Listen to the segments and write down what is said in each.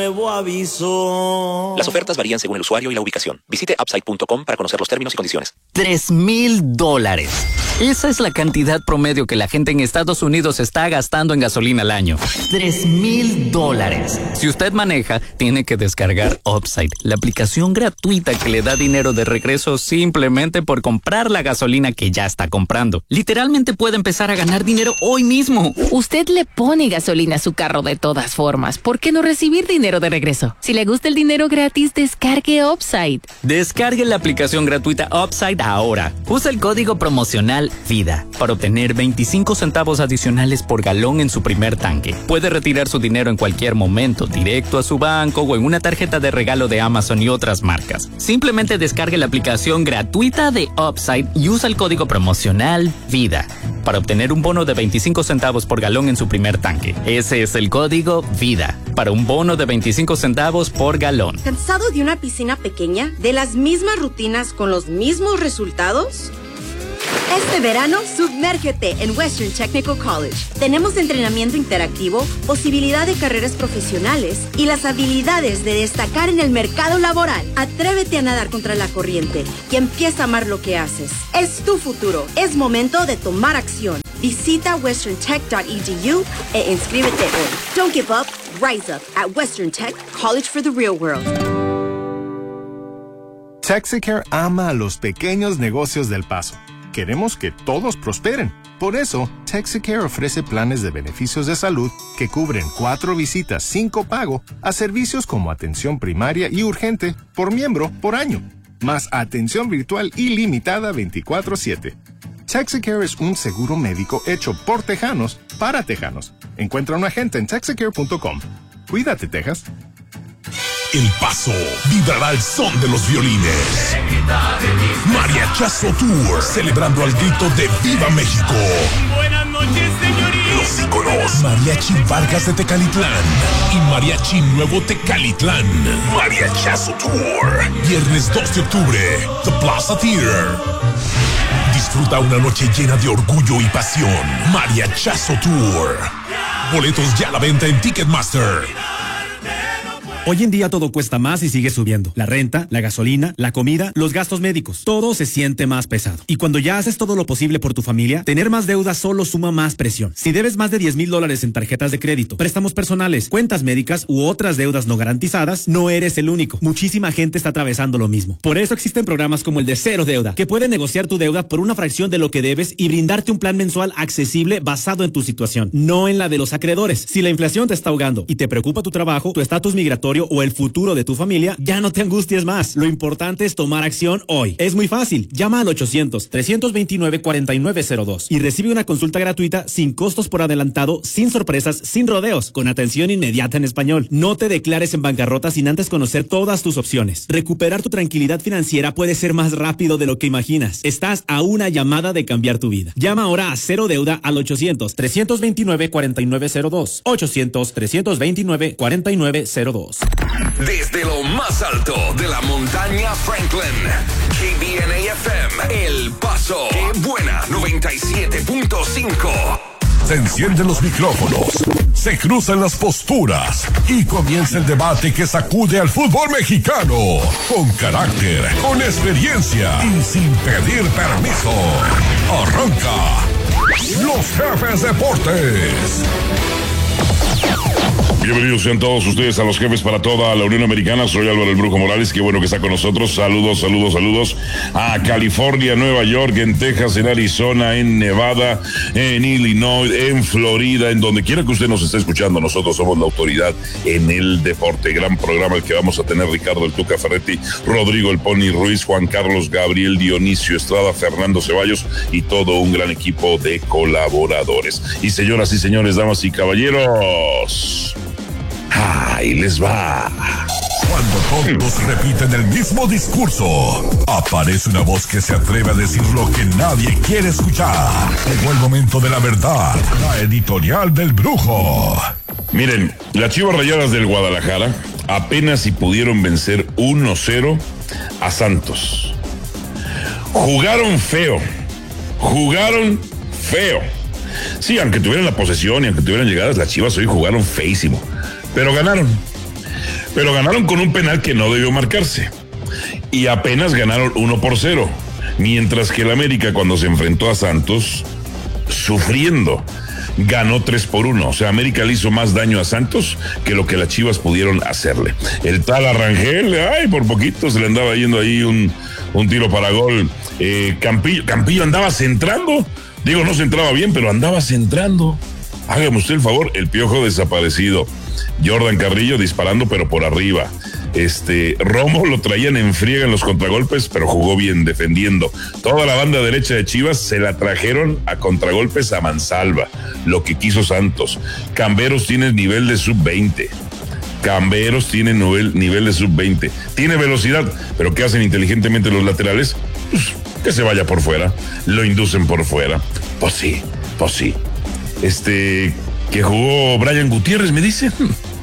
Nuevo aviso. Las ofertas varían según el usuario y la ubicación. Visite upside.com para conocer los términos y condiciones. $3,000. Esa es la cantidad promedio que la gente en Estados Unidos está gastando en gasolina al año. $3,000. Si usted maneja, tiene que descargar Upside, la aplicación gratuita que le da dinero de regreso simplemente por comprar la gasolina que ya está comprando. Literalmente puede empezar a ganar dinero hoy mismo. Usted le pone gasolina a su carro de todas formas. ¿Por qué no recibir dinero de regreso? Si le gusta el dinero gratis, descargue Upside. Descargue la aplicación gratuita Upside ahora. Usa el código promocional VIDA para obtener 25 centavos adicionales por galón en su primer tanque. Puede retirar su dinero en cualquier momento, directo a su banco o en una tarjeta de regalo de Amazon y otras marcas. Simplemente descargue la aplicación gratuita de Upside y usa el código promocional VIDA para obtener un bono de 25 centavos por galón en su primer tanque. Ese es el código VIDA para un bono de 25 centavos por galón. ¿Cansado de una piscina pequeña? ¿De las mismas rutinas con los mismos resultados? Este verano, sumérgete en Western Technical College. Tenemos entrenamiento interactivo, posibilidad de carreras profesionales y las habilidades de destacar en el mercado laboral. Atrévete a nadar contra la corriente y empieza a amar lo que haces. Es tu futuro. Es momento de tomar acción. Visita westerntech.edu e inscríbete hoy. Don't give up. Rise up at Western Tech College for the Real World. Texicare ama a los pequeños negocios del Paso. Queremos que todos prosperen. Por eso, Texicare ofrece planes de beneficios de salud que cubren 4 visitas sin copago a servicios como atención primaria y urgente por miembro por año, más atención virtual ilimitada 24/7. Texicare es un seguro médico hecho por tejanos para tejanos. Encuentra un agente en texicare.com. Cuídate, Texas. El Paso vibrará al son de los violines. Mariachazo Tour, celebrando al grito de ¡Viva México! Buenas noches, señorita. Los íconos Mariachi Vargas de Tecalitlán y Mariachi Nuevo Tecalitlán. Mariachazo Tour, viernes 2 de octubre, The Plaza Theater. Disfruta una noche llena de orgullo y pasión. Mariachazo Tour. Boletos ya a la venta en Ticketmaster. Hoy en día todo cuesta más y sigue subiendo. La renta, la gasolina, la comida, los gastos médicos. Todo se siente más pesado. Y cuando ya haces todo lo posible por tu familia, tener más deuda solo suma más presión. Si debes más de $10,000 en tarjetas de crédito, préstamos personales, cuentas médicas u otras deudas no garantizadas, no eres el único. Muchísima gente está atravesando lo mismo. Por eso existen programas como el de Cero Deuda, que pueden negociar tu deuda por una fracción de lo que debes y brindarte un plan mensual accesible basado en tu situación, no en la de los acreedores. Si la inflación te está ahogando y te preocupa tu trabajo, tu estatus migratorio o el futuro de tu familia, ya no te angusties más. Lo importante es tomar acción hoy. Es muy fácil. Llama al 800-329-4902 y recibe una consulta gratuita sin costos por adelantado, sin sorpresas, sin rodeos, con atención inmediata en español. No te declares en bancarrota sin antes conocer todas tus opciones. Recuperar tu tranquilidad financiera puede ser más rápido de lo que imaginas. Estás a una llamada de cambiar tu vida. Llama ahora a Cero Deuda al 800-329-4902. 800-329-4902. Desde lo más alto de la montaña Franklin, KBNA-FM, El Paso. ¡Qué buena! 97.5. Se encienden los micrófonos, se cruzan las posturas y comienza el debate que sacude al fútbol mexicano. Con carácter, con experiencia y sin pedir permiso. Arranca Los Jefes Deportes. Bienvenidos sean todos ustedes a Los Jefes para toda la Unión Americana. Soy Álvaro el Brujo Morales, qué bueno que está con nosotros. Saludos a California, Nueva York, en Texas, en Arizona, en Nevada, en Illinois, en Florida, en donde quiera que usted nos esté escuchando. Nosotros somos la autoridad en el deporte. Gran programa el que vamos a tener: Ricardo el Tuca Ferretti, Rodrigo el Pony Ruiz, Juan Carlos Gabriel, Dionisio Estrada, Fernando Ceballos y todo un gran equipo de colaboradores. Y señoras y señores, damas y caballeros, ahí les va. Cuando todos repiten el mismo discurso, aparece una voz que se atreve a decir lo que nadie quiere escuchar. Llegó el momento de la verdad, la editorial del Brujo. Miren, las Chivas Rayadas del Guadalajara apenas si pudieron vencer 1-0 a Santos. Jugaron feo. Sí, aunque tuvieran la posesión y aunque tuvieran llegadas, las Chivas hoy jugaron feísimo. Pero ganaron. Pero ganaron con un penal que no debió marcarse. Y apenas ganaron 1-0. Mientras que el América, cuando se enfrentó a Santos, sufriendo, ganó 3-1. O sea, América le hizo más daño a Santos que lo que las Chivas pudieron hacerle. El tal Arrangel, por poquito se le andaba yendo ahí un tiro para gol. Campillo andaba centrando. Digo, no centraba bien, pero andaba centrando. Hágame usted el favor, el Piojo desaparecido. Jordan Carrillo disparando, pero por arriba. Romo lo traían en friega en los contragolpes, pero jugó bien defendiendo. Toda la banda derecha de Chivas se la trajeron a contragolpes a mansalva, lo que quiso Santos. Camberos tiene nivel de sub-20. Camberos tiene nivel de sub-20. Tiene velocidad, pero ¿qué hacen inteligentemente los laterales? Pues, que se vaya por fuera. Lo inducen por fuera. Pues sí. Que jugó Brian Gutiérrez, me dicen.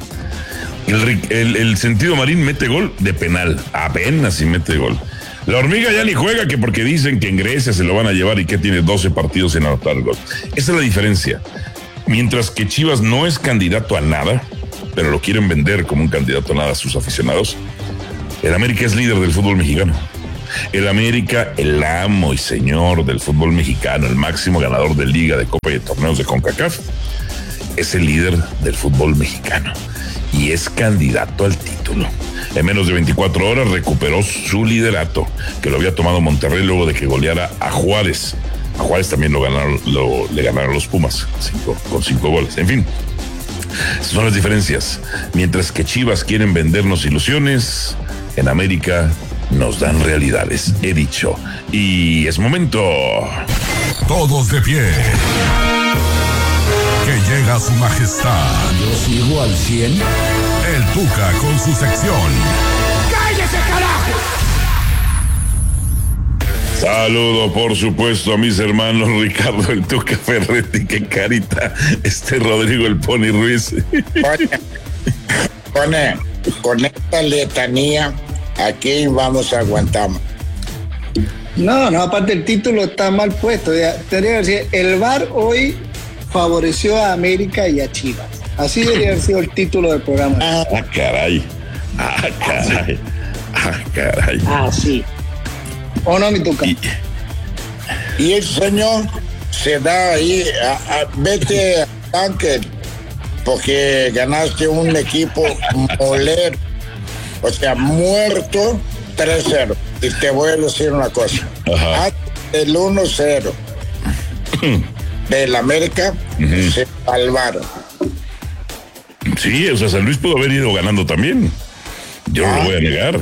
El sentido marín mete gol de penal. Apenas si mete gol. La hormiga ya ni juega, que porque dicen que en Grecia se lo van a llevar y que tiene 12 partidos sin anotar gol. Esa es la diferencia. Mientras que Chivas no es candidato a nada, pero lo quieren vender como un candidato a nada a sus aficionados, el América es líder del fútbol mexicano. El América, el amo y señor del fútbol mexicano, el máximo ganador de liga, de copa y de torneos de CONCACAF, es el líder del fútbol mexicano y es candidato al título. En menos de 24 horas recuperó su liderato, que lo había tomado Monterrey luego de que goleara a Juárez. A Juárez también le ganaron los Pumas con 5 goles. En fin, esas son las diferencias. Mientras que Chivas quieren vendernos ilusiones, en América nos dan realidades, he dicho. Y es momento. Todos de pie. Que llega su majestad. Yo sigo al 100. El Tuca con su sección. ¡Cállese, carajo! Saludo, por supuesto, a mis hermanos Ricardo el Tuca Ferretti, que carita, Rodrigo el Pony Ruiz. Con esta letanía, ¿a quién vamos a aguantar? No, aparte el título está mal puesto. Tendría que decir, el VAR hoy favoreció a América y a Chivas. Así debería haber sido el título del programa. Caray. Sí. ¿O no, mi Tuca? Y el señor se da ahí, vete a tanque, porque ganaste un equipo molero, o sea, muerto 3-0. Y te voy a decir una cosa. El 1-0 del América se salvaron. Sí, o sea, San Luis pudo haber ido ganando también. Yo no lo voy a negar.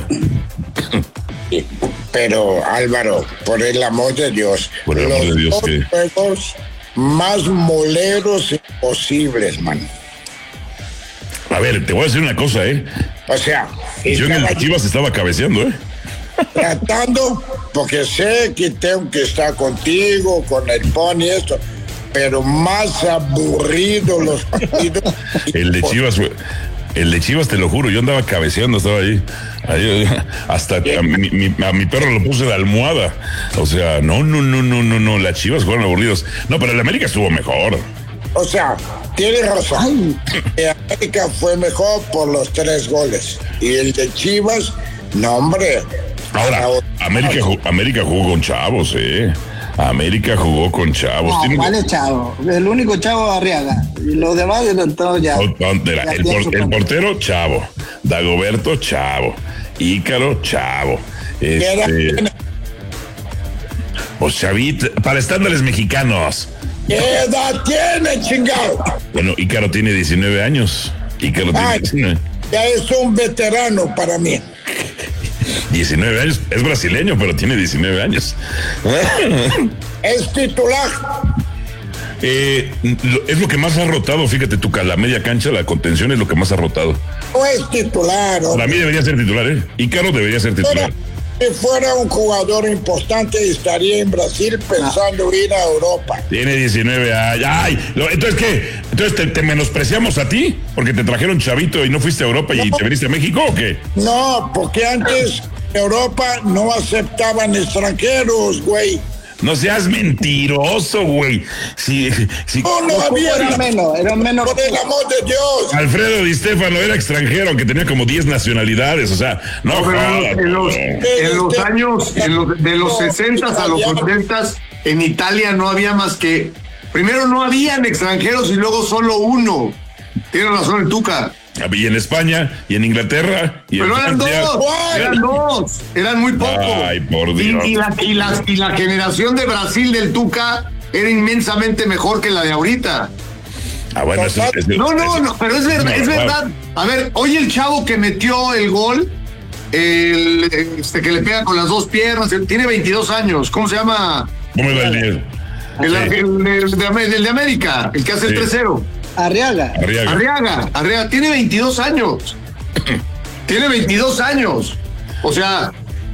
Pero Álvaro, por el amor de Dios, por el amor de Dios, los juegos más moleros imposibles, man. A ver, te voy a decir una cosa, O sea, yo en el Chivas estaba cabeceando, tratando, porque sé que tengo que estar contigo, con el Pony, esto, pero más aburrido los partidos. El de Chivas, te lo juro, yo andaba cabeceando, estaba ahí hasta a mi perro lo puse de almohada. O sea, no, las Chivas fueron aburridos. No, pero el América estuvo mejor. O sea, tiene razón. El América fue mejor por los 3 goles. Y el de Chivas, no, hombre. Ahora, América jugó con chavos, América jugó con chavos. No, vale, chavo. El único chavo Arriaga. Y los demás todos ya. El portero, chavo. Dagoberto, chavo. Ícaro, chavo. Pues chavito, para estándares mexicanos. ¿Qué edad tiene, chingado? Bueno, Ícaro tiene 19 años. Ya es un veterano para mí. 19 años, es brasileño, pero tiene 19 años. Es titular. Es lo que más ha rotado, fíjate tú, la media cancha, la contención es lo que más ha rotado. No es titular. Para mí debería ser titular, Ícaro debería ser titular. Si fuera un jugador importante, estaría en Brasil pensando ir a Europa. Tiene 19 años. ¿Entonces qué? ¿Entonces te menospreciamos a ti? ¿Porque te trajeron chavito y no fuiste a Europa y te viniste a México o qué? No, porque antes en Europa no aceptaban extranjeros, güey. No seas mentiroso, güey. No había. Era menos. Por el amor de Dios. Alfredo Di Stéfano era extranjero, aunque tenía como 10 nacionalidades. O sea, en los años, de los 60 a los 80, en Italia no había más que. Primero no habían extranjeros y luego solo uno. Tiene razón el Tuca. Y en España, y en Inglaterra, y pero en eran eran muy pocos. Ay, por Dios. Y la generación de Brasil del Tuca era inmensamente mejor que la de ahorita. Bueno, no, pero es verdad. A ver, hoy el chavo que metió el gol, que le pega con las dos piernas, tiene 22 años. ¿Cómo se llama? ¿Cómo va el 10? El de América, el que hace el 3-0. Arriaga, tiene 22 años. Tiene 22 años. O sea,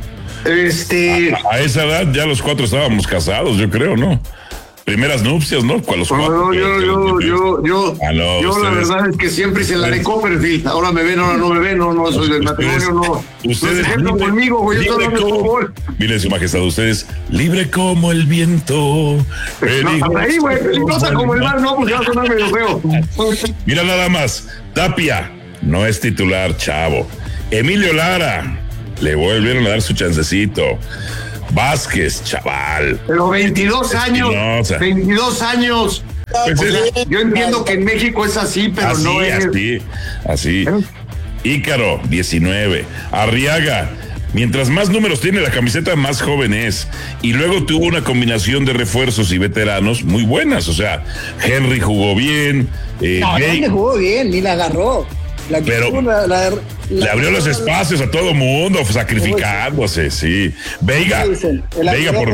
a esa edad ya los 4 estábamos casados, yo creo, ¿no? Primeras nupcias, ¿no? ¿Cuál los 4? Yo la verdad es que siempre hice la de Copperfield. Ahora me ven, ahora no me ven. No, soy del matrimonio, no. Ustedes no conmigo, güey. Yo estoy hablando de fútbol. Mire, su majestad, ustedes libre como el viento. Ahí, güey, peligrosa como el mar, no, pues ya va a sonar medio feo. Mira nada más. Tapia no es titular, chavo. Emilio Lara le volvieron a dar su chancecito. Vázquez, chaval. Pero 22 años. 22 años. Pues yo entiendo que en México es así, pero no es. Así. Ícaro, 19. Arriaga, mientras más números tiene la camiseta, más joven es. Y luego tuvo una combinación de refuerzos y veteranos muy buenas. O sea, Henry jugó bien. No jugó bien, ni la agarró. Pero le abrió los espacios a todo mundo, sacrificándose, sí. Veiga,